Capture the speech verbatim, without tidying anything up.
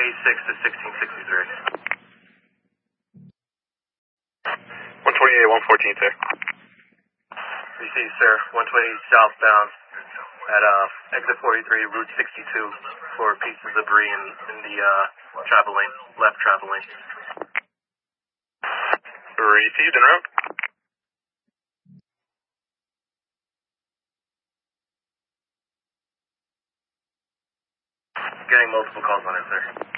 A six to sixteen sixty-three. one twenty-eight, one fourteen, sir. Received, sir. one twenty-eight southbound at uh, exit forty-three, route sixty-two for pieces of debris in, in the uh, travel lane, left travel lane. Received en route. Getting multiple calls on it, sir.